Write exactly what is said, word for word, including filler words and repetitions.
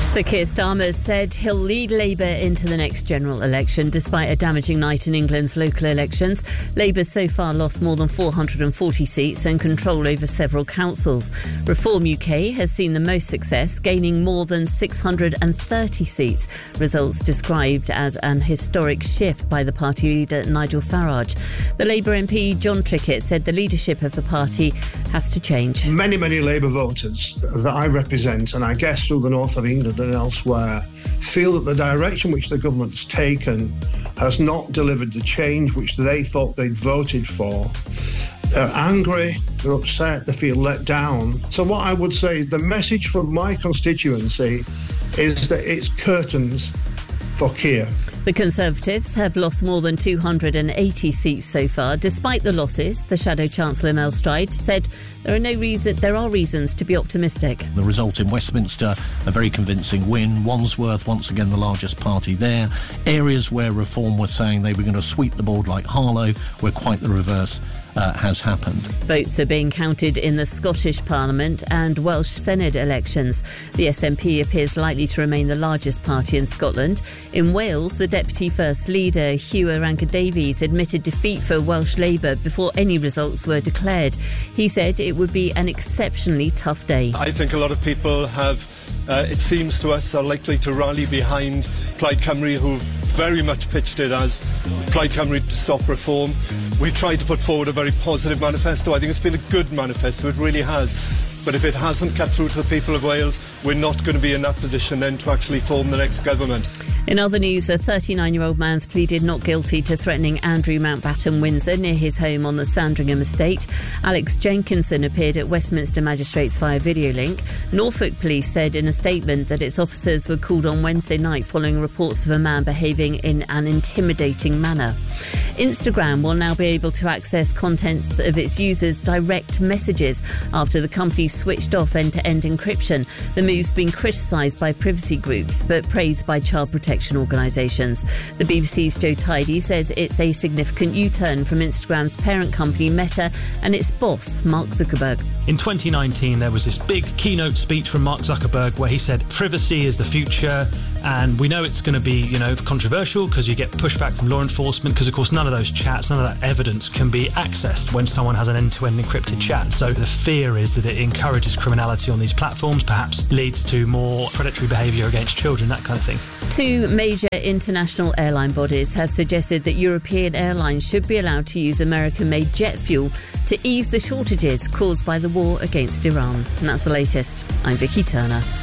Sir Keir Starmer said he'll lead Labour into the next general election despite a damaging night in England's local elections. Labour so far lost more than four hundred forty seats and control over several councils. Reform U K has seen the most success, gaining more than six hundred thirty seats. Results described as an historic shift by the party leader Nigel Farage. The Labour M P John Trickett said the leadership of the party has to change. Many, many Labour voters that I represent, and I guess through the north of England and elsewhere, feel that the direction which the government's taken has not delivered the change which they thought they'd voted for. They're angry, they're upset, they feel let down. So what I would say is the message from my constituency is that it's curtains for Keir. The Conservatives have lost more than two hundred eighty seats so far. Despite the losses, the Shadow Chancellor Mel Stride said there are no reason there are reasons to be optimistic. The result in Westminster, a very convincing win. Wandsworth, once again the largest party there. Areas where Reform were saying they were going to sweep the board like Harlow, where quite the reverse Uh, has happened. Votes are being counted in the Scottish Parliament and Welsh Senedd elections. The S N P appears likely to remain the largest party in Scotland. In Wales, the Deputy First Leader, Hugh Oranka-Davies, admitted defeat for Welsh Labour before any results were declared. He said it would be an exceptionally tough day. I think a lot of people have, uh, it seems to us, are likely to rally behind Plaid Cymru, who've very much pitched it as Plaid Cymru to stop reform. We've tried to put forward a very positive manifesto. I think it's been a good manifesto, it really has. But if it hasn't cut through to the people of Wales, we're not going to be in that position then to actually form the next government. In other news, a thirty-nine-year-old man's pleaded not guilty to threatening Andrew Mountbatten Windsor near his home on the Sandringham estate. Alex Jenkinson appeared at Westminster Magistrates via video link. Norfolk Police said in a statement that its officers were called on Wednesday night following reports of a man behaving in an intimidating manner. Instagram will now be able to access contents of its users' direct messages after the company switched off end-to-end encryption. The move's been criticised by privacy groups but praised by child protection organisations. The B B C's Joe Tidy says it's a significant U-turn from Instagram's parent company Meta and its boss Mark Zuckerberg. In twenty nineteen there was this big keynote speech from Mark Zuckerberg where he said privacy is the future, and we know it's going to be, you know, controversial because you get pushback from law enforcement because of course none of those chats, none of that evidence can be accessed when someone has an end-to-end encrypted chat. So the fear is that it encourages criminality on these platforms, perhaps leads to more predatory behaviour against children, that kind of thing. Two major international airline bodies have suggested that European airlines should be allowed to use American-made jet fuel to ease the shortages caused by the war against Iran. And that's the latest. I'm Vicky Turner.